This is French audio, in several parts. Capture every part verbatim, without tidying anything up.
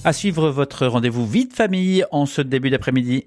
À suivre votre rendez-vous Vie de famille en ce début d'après-midi.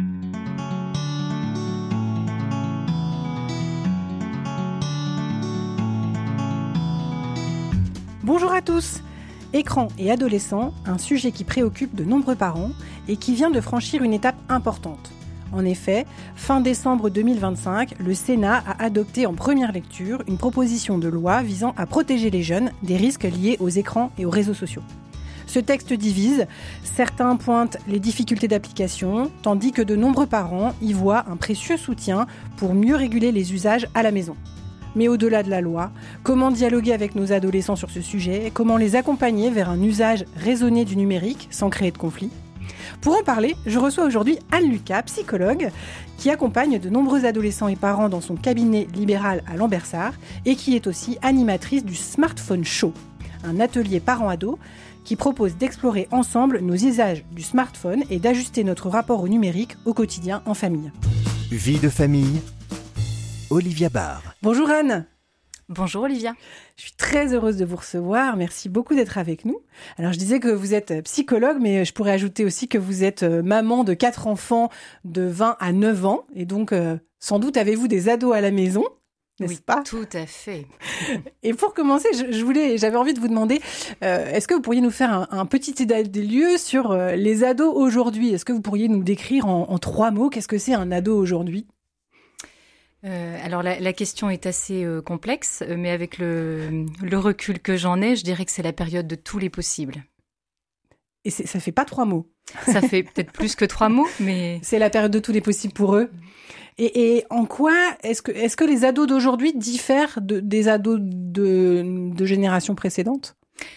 Bonjour à tous. Écran et adolescents, un sujet qui préoccupe de nombreux parents et qui vient de franchir une étape importante. En effet, fin décembre deux mille vingt-cinq, le Sénat a adopté en première lecture une proposition de loi visant à protéger les jeunes des risques liés aux écrans et aux réseaux sociaux. Ce texte divise, certains pointent les difficultés d'application, tandis que de nombreux parents y voient un précieux soutien pour mieux réguler les usages à la maison. Mais au-delà de la loi, comment dialoguer avec nos adolescents sur ce sujet ? Comment les accompagner vers un usage raisonné du numérique sans créer de conflit ? Pour en parler, je reçois aujourd'hui Anne Lucas, psychologue, qui accompagne de nombreux adolescents et parents dans son cabinet libéral à Lambersart et qui est aussi animatrice du Smartphone Show, un atelier parents-ados qui propose d'explorer ensemble nos usages du smartphone et d'ajuster notre rapport au numérique au quotidien en famille. Vie de famille, Olivia Barr. Bonjour Anne. Bonjour Olivia. Je suis très heureuse de vous recevoir. Merci beaucoup d'être avec nous. Alors je disais que vous êtes psychologue, mais je pourrais ajouter aussi que vous êtes maman de quatre enfants de vingt à neuf ans. Et donc, euh, sans doute avez-vous des ados à la maison, n'est-ce oui, pas ? Tout à fait. Et pour commencer, je, je voulais, j'avais envie de vous demander, euh, est-ce que vous pourriez nous faire un, un petit état des lieux sur euh, les ados aujourd'hui ? Est-ce que vous pourriez nous décrire en, en trois mots qu'est-ce que c'est un ado aujourd'hui ? Euh, alors la, la question est assez euh, complexe, mais avec le, le recul que j'en ai, je dirais que c'est la période de tous les possibles. Et c'est, ça fait pas trois mots. Ça fait peut-être plus que trois mots, mais... C'est la période de tous les possibles pour eux. Et, et en quoi est-ce que, est-ce que les ados d'aujourd'hui diffèrent de, des ados de, de générations précédentes ?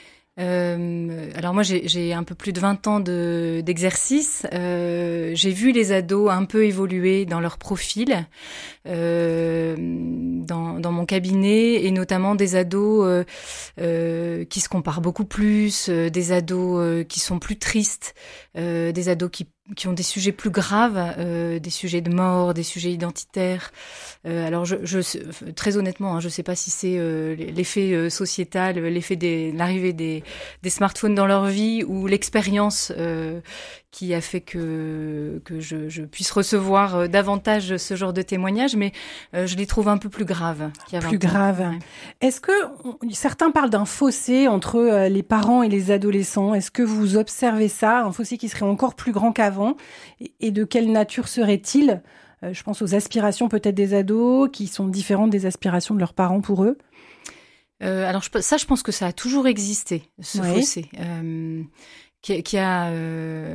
Euh, alors moi j'ai, j'ai un peu plus de vingt ans de, d'exercice. Euh, j'ai vu les ados un peu évoluer dans leur profil euh, dans, dans mon cabinet, et notamment des ados euh, euh, qui se comparent beaucoup plus, euh, des ados euh, qui sont plus tristes, euh, des ados qui qui ont des sujets plus graves, euh, des sujets de mort, des sujets identitaires. Euh, alors, je, je, très honnêtement, hein, je ne sais pas si c'est euh, l'effet euh, sociétal, l'effet de l'arrivée des, des smartphones dans leur vie, ou l'expérience euh, qui a fait que, que je, je puisse recevoir euh, davantage ce genre de témoignages, mais euh, je les trouve un peu plus graves. Plus graves. Ouais. Est-ce que on, certains parlent d'un fossé entre euh, les parents et les adolescents ? Est-ce que vous observez ça, un fossé qui serait encore plus grand qu'avant ? Et de quelle nature serait-il ? euh, Je pense aux aspirations peut-être des ados qui sont différentes des aspirations de leurs parents pour eux. Euh, alors je, ça, je pense que ça a toujours existé, ce ouais. fossé, euh, qui, qui a... Euh,